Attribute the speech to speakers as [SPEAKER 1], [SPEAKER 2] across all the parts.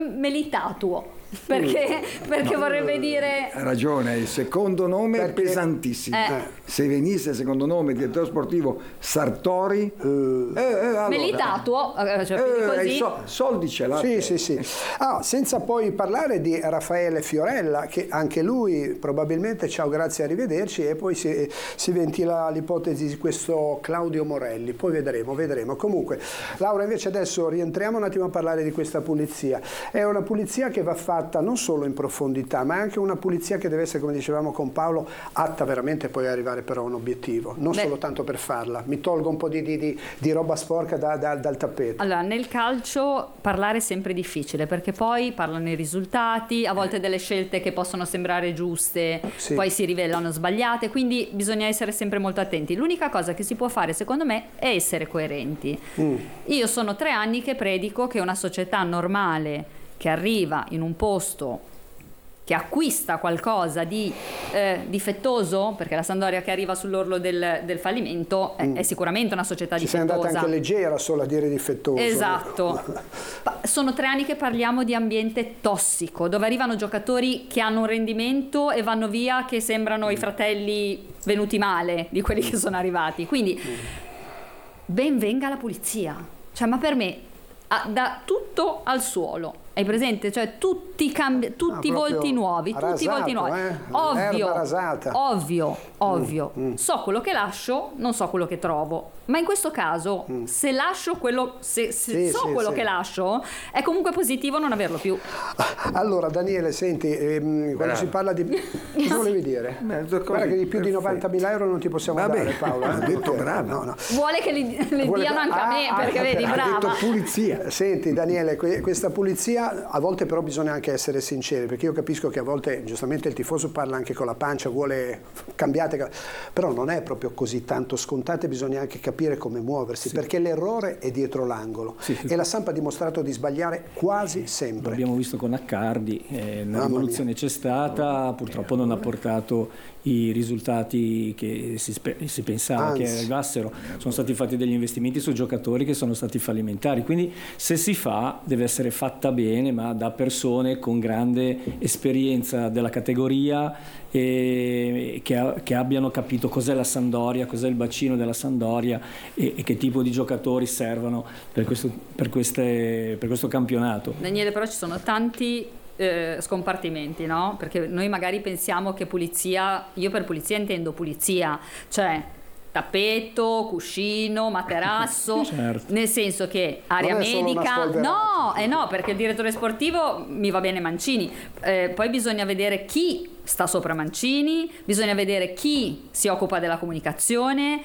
[SPEAKER 1] me li tatuo. Perché vorrebbe dire...
[SPEAKER 2] Ha ragione, il secondo nome è pesantissimo. Se venisse il secondo nome direttore sportivo Sartori, allora,
[SPEAKER 1] me li tatuo, così.
[SPEAKER 2] Soldi ce l'ha.
[SPEAKER 3] Sì. Senza poi parlare di Raffaele Fiorella, che anche lui probabilmente ciao, grazie, arrivederci, e poi si ventila l'ipotesi di questo Claudio Morelli, poi vedremo. Comunque, Laura, invece adesso rientriamo un attimo a parlare di questa pulizia. È una pulizia che va fatta non solo in profondità, ma è anche una pulizia che deve essere, come dicevamo con Paolo, atta veramente poi a arrivare però a un obiettivo, non solo tanto per farla. Mi tolgo un po' di roba sporca dal tappeto.
[SPEAKER 1] Allora, nel calcio parlare è sempre difficile, perché poi parlano i risultati, a volte delle scelte che possono sembrare giuste, poi si rivelano sbagliate, quindi bisogna essere sempre molto attenti. L'unica cosa che si può fare, secondo me, è essere coerenti. Io sono 3 anni che predico che una società normale che arriva in un posto, che acquista qualcosa di difettoso, perché la Sampdoria che arriva sull'orlo del fallimento è sicuramente una società difettosa.
[SPEAKER 3] Ci sei andata anche leggera solo a dire difettoso.
[SPEAKER 1] Esatto. Sono 3 anni che parliamo di ambiente tossico, dove arrivano giocatori che hanno un rendimento e vanno via che sembrano i fratelli venuti male di quelli che sono arrivati. Quindi ben venga la pulizia. Cioè, ma per me da tutto al suolo. Hai presente? Cioè tutti volti nuovi, tutti volti nuovi. Ovvio. So quello che lascio, non so quello che trovo. Ma in questo caso, se lascio quello, quello che lascio, è comunque positivo non averlo più.
[SPEAKER 3] Allora, Daniele, senti, quando si parla di... Cosa volevi dire? Guarda che di più di 90.000 euro non ti possiamo dare, Paolo.
[SPEAKER 2] Ha detto bravo.
[SPEAKER 3] No.
[SPEAKER 1] Vuole che li diano anche a me, perché vedi, brava.
[SPEAKER 2] Ha detto pulizia.
[SPEAKER 3] Senti, Daniele, questa pulizia, a volte però bisogna anche essere sinceri, perché io capisco che a volte giustamente il tifoso parla anche con la pancia, vuole cambiate, però non è proprio così tanto scontato, bisogna anche capire come muoversi, perché l'errore è dietro l'angolo e la Samp ha dimostrato di sbagliare quasi sempre.
[SPEAKER 4] L'abbiamo visto con Accardi, una rivoluzione c'è stata, purtroppo non ha portato i risultati che si pensava che arrivassero. Sono stati fatti degli investimenti su giocatori che sono stati fallimentari, quindi se si fa deve essere fatta bene, ma da persone con grande esperienza della categoria e che abbiano capito cos'è la Sampdoria, cos'è il bacino della Sampdoria e che tipo di giocatori servono per questo campionato.
[SPEAKER 1] Daniele, però ci sono tanti scompartimenti, no? Perché noi magari pensiamo che pulizia, io per pulizia intendo pulizia, cioè tappeto, cuscino, materasso, certo. Nel senso che area medica, no, perché il direttore sportivo mi va bene Mancini, poi bisogna vedere chi sta sopra Mancini, bisogna vedere chi si occupa della comunicazione,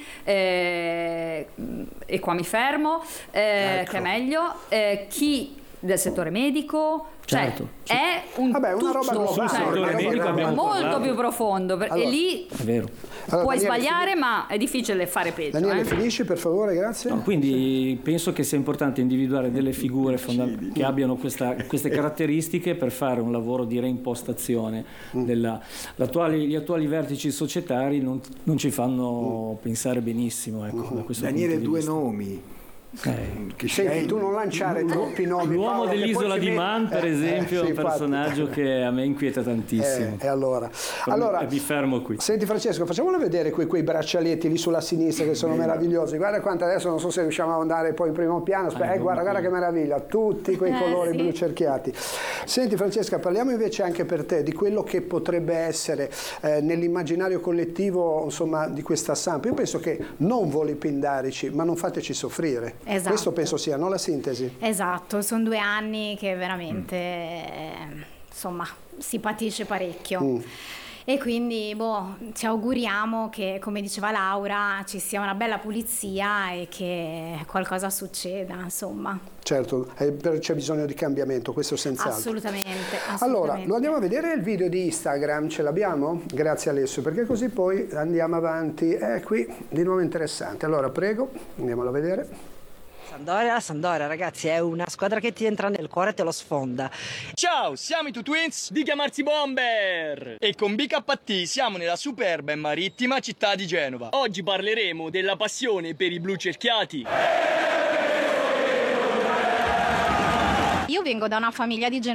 [SPEAKER 1] e qua mi fermo, che è meglio, chi del settore medico,
[SPEAKER 4] certo.
[SPEAKER 1] Cioè è una
[SPEAKER 3] roba globale,
[SPEAKER 1] molto più profondo, allora, e lì
[SPEAKER 4] è vero.
[SPEAKER 1] Puoi sbagliare, ma è difficile fare peggio.
[SPEAKER 3] Daniele, finisci per favore, grazie.
[SPEAKER 4] Quindi penso che sia importante individuare delle figure che abbiano queste caratteristiche per fare un lavoro di reimpostazione. Gli attuali vertici societari non ci fanno pensare benissimo. Ecco, da questo
[SPEAKER 2] Daniele,
[SPEAKER 4] punto di vista.
[SPEAKER 2] nomi.
[SPEAKER 3] Senti, tu non lanciare troppi nomi.
[SPEAKER 4] L'uomo dell'isola di Man, per esempio, è un personaggio che a me inquieta tantissimo.
[SPEAKER 3] E allora
[SPEAKER 4] mi fermo qui.
[SPEAKER 3] Senti Francesco, facciamolo vedere quei braccialetti lì sulla sinistra che sono meravigliosi. Guarda quanto adesso non so se riusciamo a andare poi in primo piano. Guarda che meraviglia, tutti quei colori blu cerchiati. Senti Francesca, parliamo invece anche per te di quello che potrebbe essere nell'immaginario collettivo, insomma, di questa Samp. Io penso che non volipindarici, ma non fateci soffrire.
[SPEAKER 5] Esatto.
[SPEAKER 3] Questo penso sia, no, la sintesi?
[SPEAKER 5] Esatto, sono 2 anni che veramente insomma si patisce parecchio. E quindi ci auguriamo che, come diceva Laura, ci sia una bella pulizia e che qualcosa succeda, insomma.
[SPEAKER 3] Certo, c'è bisogno di cambiamento, questo senz'altro.
[SPEAKER 5] Assolutamente.
[SPEAKER 3] Allora, lo andiamo a vedere il video di Instagram, ce l'abbiamo? Grazie Alessio, perché così poi andiamo avanti. Qui di nuovo interessante. Allora, prego, andiamolo a vedere.
[SPEAKER 6] Sampdoria, ragazzi, è una squadra che ti entra nel cuore e te lo sfonda.
[SPEAKER 7] Ciao, siamo i Two Twins di chiamarsi Bomber e con BKT siamo nella superba e marittima città di Genova. Oggi parleremo della passione per i blu cerchiati.
[SPEAKER 5] io vengo da una famiglia di